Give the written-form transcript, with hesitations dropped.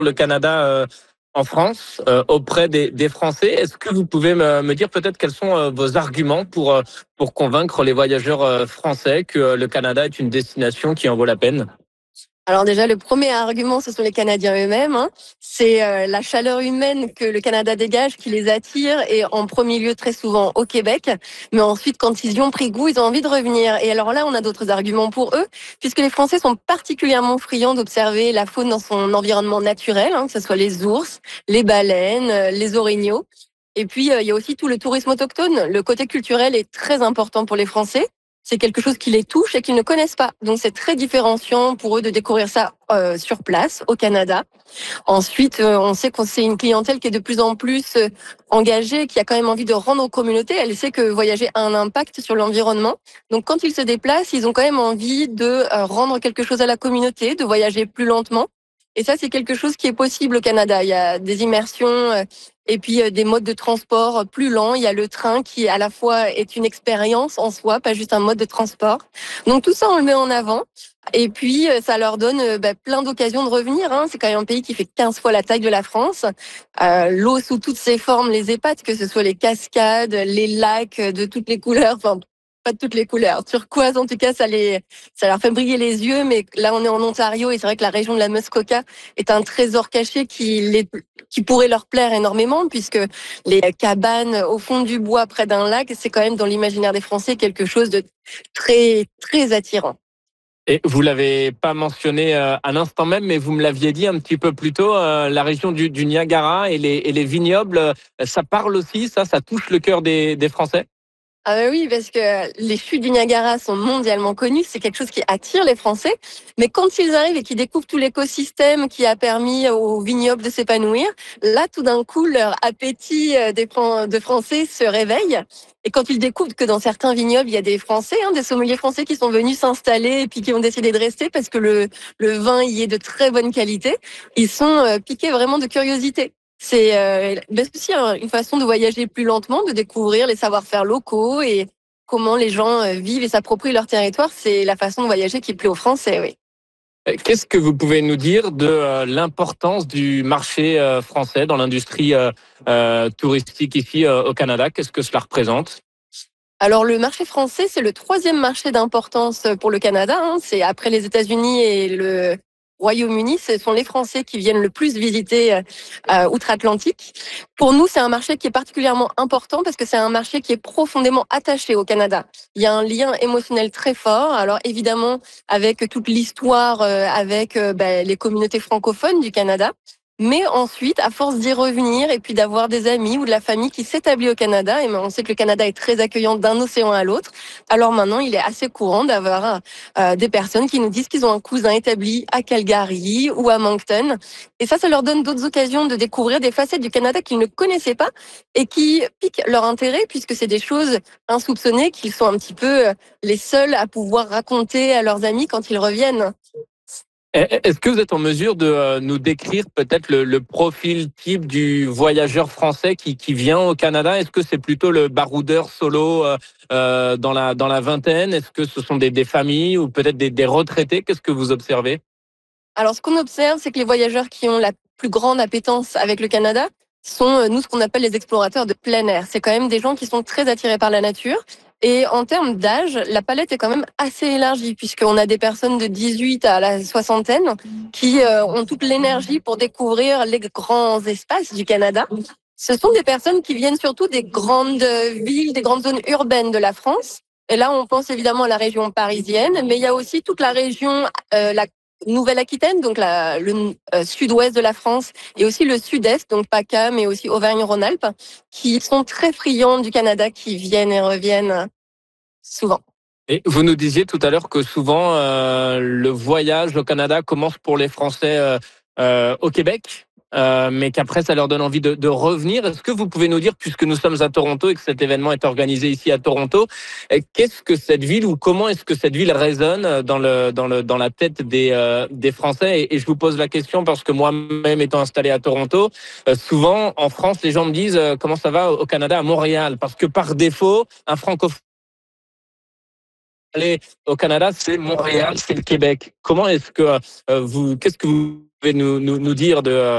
le Canada en France auprès des Français. Est-ce que vous pouvez me dire peut-être quels sont vos arguments pour convaincre les voyageurs français que le Canada est une destination qui en vaut la peine? Alors déjà, le premier argument, ce sont les Canadiens eux-mêmes, hein. C'est la chaleur humaine que le Canada dégage qui les attire, et en premier lieu très souvent au Québec. Mais ensuite, quand ils y ont pris goût, ils ont envie de revenir. Et alors là, on a d'autres arguments pour eux, puisque les Français sont particulièrement friands d'observer la faune dans son environnement naturel, hein, que ce soit les ours, les baleines, les orignaux. Et puis, il y a aussi tout le tourisme autochtone. Le côté culturel est très important pour les Français. C'est quelque chose qui les touche et qu'ils ne connaissent pas. Donc c'est très différenciant pour eux de découvrir ça sur place, au Canada. Ensuite, on sait que c'est une clientèle qui est de plus en plus engagée, qui a quand même envie de rendre aux communautés. Elle sait que voyager a un impact sur l'environnement. Donc quand ils se déplacent, ils ont quand même envie de rendre quelque chose à la communauté, de voyager plus lentement. Et ça, c'est quelque chose qui est possible au Canada. Il y a des immersions et puis des modes de transport plus lents. Il y a le train qui, à la fois, est une expérience en soi, pas juste un mode de transport. Donc tout ça, on le met en avant. Et puis, ça leur donne plein d'occasions de revenir, hein. C'est quand même un pays qui fait 15 fois la taille de la France. L'eau sous toutes ses formes les épate, que ce soit les cascades, les lacs de toutes les couleurs. Enfin, pas de toutes les couleurs. Turquoise, en tout cas, ça leur fait briller les yeux. Mais là, on est en Ontario et c'est vrai que la région de la Muskoka est un trésor caché qui pourrait leur plaire énormément, puisque les cabanes au fond du bois près d'un lac, c'est quand même dans l'imaginaire des Français quelque chose de très, très attirant. Et vous l'avez pas mentionné à l'instant même, mais vous me l'aviez dit un petit peu plus tôt, la région du Niagara et les vignobles, ça parle aussi, ça touche le cœur des Français? Ah bah oui, parce que les chutes du Niagara sont mondialement connues, c'est quelque chose qui attire les Français. Mais quand ils arrivent et qu'ils découvrent tout l'écosystème qui a permis aux vignobles de s'épanouir, là, tout d'un coup, leur appétit de Français se réveille. Et quand ils découvrent que dans certains vignobles, il y a des Français, hein, des sommeliers français qui sont venus s'installer et puis qui ont décidé de rester parce que le vin y est de très bonne qualité, ils sont piqués vraiment de curiosité. C'est aussi une façon de voyager plus lentement, de découvrir les savoir-faire locaux et comment les gens vivent et s'approprient leur territoire. C'est la façon de voyager qui plaît aux Français, oui. Qu'est-ce que vous pouvez nous dire de l'importance du marché français dans l'industrie touristique ici au Canada? Qu'est-ce que cela représente? Alors le marché français, c'est le troisième marché d'importance pour le Canada, hein. C'est après les États-Unis et le Royaume-Uni, ce sont les Français qui viennent le plus visiter outre-Atlantique. Pour nous, c'est un marché qui est particulièrement important parce que c'est un marché qui est profondément attaché au Canada. Il y a un lien émotionnel très fort. Alors évidemment, avec toute l'histoire, avec les communautés francophones du Canada. Mais ensuite, à force d'y revenir et puis d'avoir des amis ou de la famille qui s'établit au Canada, et on sait que le Canada est très accueillant d'un océan à l'autre, alors maintenant, il est assez courant d'avoir des personnes qui nous disent qu'ils ont un cousin établi à Calgary ou à Moncton. Et ça leur donne d'autres occasions de découvrir des facettes du Canada qu'ils ne connaissaient pas et qui piquent leur intérêt, puisque c'est des choses insoupçonnées qu'ils sont un petit peu les seuls à pouvoir raconter à leurs amis quand ils reviennent. Est-ce que vous êtes en mesure de nous décrire peut-être le profil type du voyageur français qui vient au Canada? Est-ce que c'est plutôt le baroudeur solo dans la vingtaine? Est-ce que ce sont des familles ou peut-être des retraités? Qu'est-ce que vous observez? Alors, ce qu'on observe, c'est que les voyageurs qui ont la plus grande appétence avec le Canada sont, nous, ce qu'on appelle les explorateurs de plein air. C'est quand même des gens qui sont très attirés par la nature. Et en termes d'âge, la palette est quand même assez élargie, puisqu'on a des personnes de 18 à la soixantaine qui ont toute l'énergie pour découvrir les grands espaces du Canada. Ce sont des personnes qui viennent surtout des grandes villes, des grandes zones urbaines de la France. Et là, on pense évidemment à la région parisienne, mais il y a aussi toute la région, la Nouvelle-Aquitaine, donc le sud-ouest de la France, et aussi le sud-est, donc PACA, mais aussi Auvergne-Rhône-Alpes, qui sont très friands du Canada, qui viennent et reviennent souvent. Et vous nous disiez tout à l'heure que souvent le voyage au Canada commence pour les Français au Québec, mais qu'après ça leur donne envie de revenir. Est-ce que vous pouvez nous dire, puisque nous sommes à Toronto et que cet événement est organisé ici à Toronto, qu'est-ce que cette ville ou comment est-ce que cette ville résonne dans la tête des Français? Et je vous pose la question parce que moi-même étant installé à Toronto, souvent en France les gens me disent comment ça va au Canada, à Montréal, parce que par défaut un francophone aller au Canada, c'est Montréal, c'est le Québec. Comment est-ce que qu'est-ce que vous pouvez nous dire de